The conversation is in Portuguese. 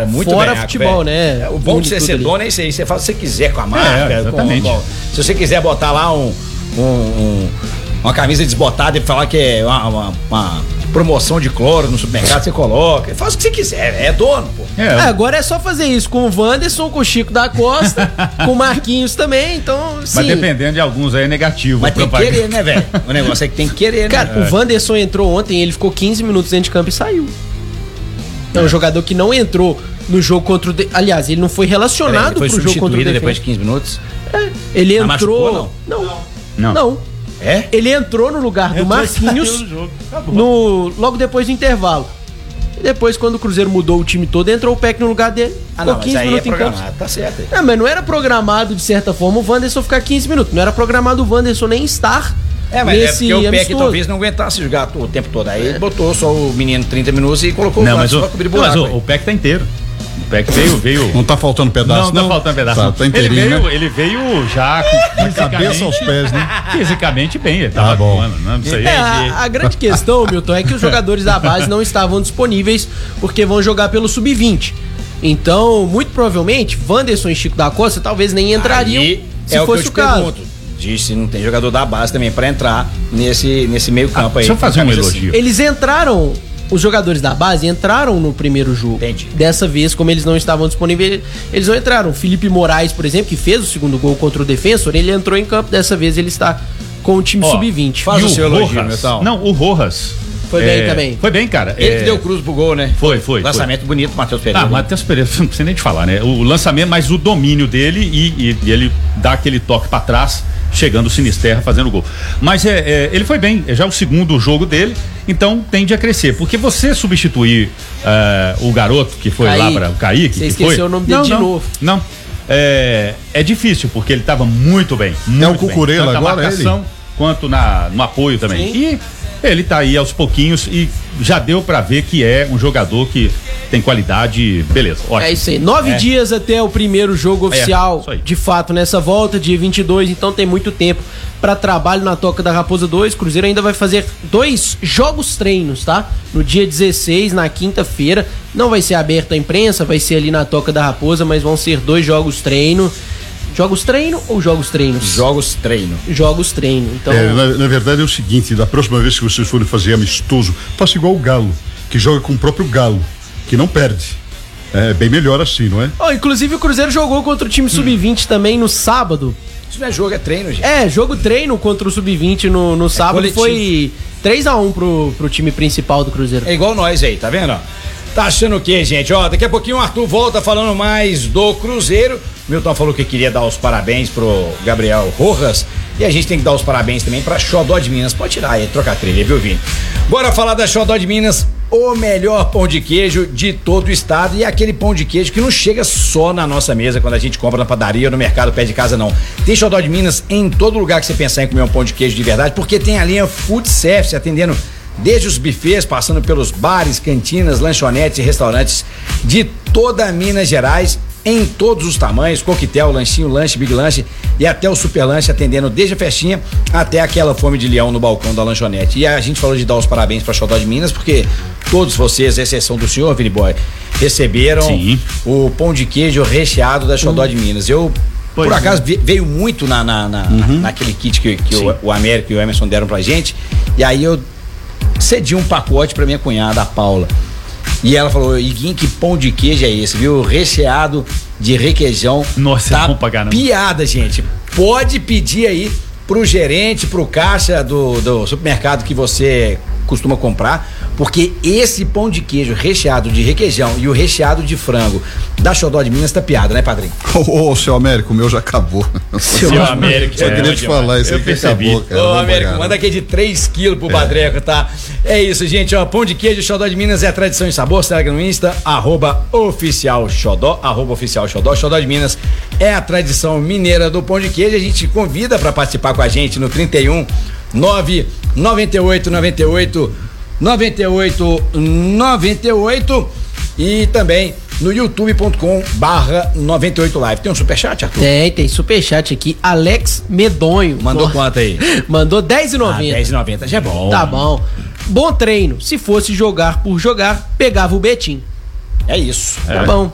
muito fora bem, futebol, né? O bom de você ser dono é isso aí, você faz o que você quiser com a marca. Exatamente. Se você quiser botar lá uma camisa desbotada e falar que é uma promoção de cloro no supermercado, você coloca. Faz o que você quiser, é dono, pô. Agora é só fazer isso com o Wanderson, com o Chico da Costa, com o Marquinhos também, então sim. Mas dependendo de alguns aí é negativo. Mas tem que querer, né, velho? O negócio é que tem que querer, né? Cara, o Wanderson entrou ontem, ele ficou 15 minutos dentro de campo e saiu. É um jogador que não entrou no jogo contra o... Aliás, ele não foi relacionado pro jogo contra o Defensa. Depois de 15 minutos? Ele Mas entrou... machucou, Não. É? Ele entrou no lugar do Marquinhos logo depois do intervalo. E depois, quando o Cruzeiro mudou o time todo, entrou o Peck no lugar dele. Não, 15 minutos em campo. Tá certo. Mas não era programado, de certa forma, o Wanderson ficar 15 minutos. Não era programado o Wanderson nem estar mas nesse porque o Peck amistoso. talvez não aguentasse jogar o tempo todo. Aí ele botou só o menino 30 minutos e colocou Não, mas só pra cobrir buraco. o Peck tá inteiro. O Peck veio. Não tá faltando pedaço, não? Não tá faltando pedaço. Tá inteirinho, né? Ele veio já da cabeça aos pés, né? Fisicamente bem, ele tava bom. A grande questão, Milton, é que os jogadores da base não estavam disponíveis porque vão jogar pelo Sub-20. Então, muito provavelmente, Wanderson e Chico da Costa talvez nem entrariam se fosse o caso. Diz se não tem jogador da base também pra entrar nesse meio campo aí. Deixa eu fazer um elogio. Assim. Eles entraram... Os jogadores da base entraram no primeiro jogo. Entendi. Dessa vez, como eles não estavam disponíveis, eles não entraram. Felipe Moraes, por exemplo, que fez o segundo gol contra o Defensor, ele entrou em campo. Dessa vez ele está com o time Sub-20. Faz o seu elogio, Rojas. Não, o Rojas. Foi bem também. Foi bem, cara. Ele que deu cruz pro gol, né? Foi. Lançamento bonito, Matheus Pereira. Matheus Pereira, não precisa nem te falar, né? O lançamento, mas o domínio dele e ele dá aquele toque pra trás, chegando o Sinisterra fazendo gol. Mas ele foi bem, é já o segundo jogo dele, então tende a crescer. Porque você substituir o garoto que foi lá para o Kaique. Você esqueceu o nome dele de novo. Não. É difícil, porque ele estava muito bem. Muito o Cucurella bem. Tanto agora, na marcação, quanto no apoio também. Sim. E ele tá aí aos pouquinhos e já deu para ver que é um jogador que tem qualidade, beleza, ótimo. É isso aí, 9 dias até o primeiro jogo oficial, de fato, nessa volta, dia 22, então tem muito tempo para trabalho na Toca da Raposa 2. Cruzeiro ainda vai fazer 2 jogos treinos, tá? No dia 16, na quinta-feira, não vai ser aberto à imprensa, vai ser ali na Toca da Raposa, mas vão ser 2 jogos treino. Jogos treino ou jogos treinos? Jogos treino. Jogos treino. Então... na verdade é o seguinte, da próxima vez que vocês forem fazer amistoso, faça igual o Galo, que joga com o próprio Galo, que não perde. É bem melhor assim, não é? Inclusive o Cruzeiro jogou contra o time Sub-20 também no sábado. Isso não é jogo, é treino, gente. Jogo treino contra o Sub-20 no sábado, coletivo. Foi 3-1 pro time principal do Cruzeiro. É igual nós aí, tá vendo? Tá achando o quê, gente? Daqui a pouquinho o Arthur volta falando mais do Cruzeiro. O Milton falou que queria dar os parabéns pro Gabriel Rojas. E a gente tem que dar os parabéns também pra Xodó de Minas. Pode tirar aí, trocar a trilha, viu, Vini? Bora falar da Xodó de Minas, o melhor pão de queijo de todo o estado. E é aquele pão de queijo que não chega só na nossa mesa quando a gente compra na padaria ou no mercado perto de casa, não. Tem Xodó de Minas em todo lugar que você pensar em comer um pão de queijo de verdade, porque tem a linha Food Service atendendo desde os buffets, passando pelos bares, cantinas, lanchonetes e restaurantes de toda Minas Gerais, em todos os tamanhos, coquetel, lanchinho, lanche, big lanche e até o super lanche, atendendo desde a festinha até aquela fome de leão no balcão da lanchonete. E a gente falou de dar os parabéns para Xodó de Minas, porque todos vocês, à exceção do senhor, Vini Boy, receberam o pão de queijo recheado da Xodó de Minas. Por acaso veio muito naquele kit que o Américo e o Emerson deram pra gente, e aí eu cedi um pacote pra minha cunhada, a Paula. E ela falou: Iguinho, que pão de queijo é esse, viu? Recheado de requeijão. Nossa, tá é bom pra caramba. Piada, gente. Pode pedir aí pro gerente, pro caixa do supermercado que você costuma comprar, porque esse pão de queijo recheado de requeijão e o recheado de frango da Xodó de Minas tá piada, né, padrinho? Seu Américo, o meu já acabou. Seu Américo. Só queria te falar, isso aqui acabou, cara. Ô, Américo, manda aqui de 3 quilos pro Badreco, tá? É isso, gente, pão de queijo Xodó de Minas é a tradição e sabor. Segue no Insta, @oficialxodó, @oficialxodó. Xodó de Minas é a tradição mineira do pão de queijo. A gente convida pra participar com a gente no 31 998 98 e também no youtube.com/98live. Tem um superchat, Arthur? Tem superchat aqui. Alex Medonho. Mandou quanto aí? Mandou R$10,90. R$10,90 já é bom. Tá bom. Bom treino. Se fosse jogar por jogar, pegava o Betim. É isso. Tá bom.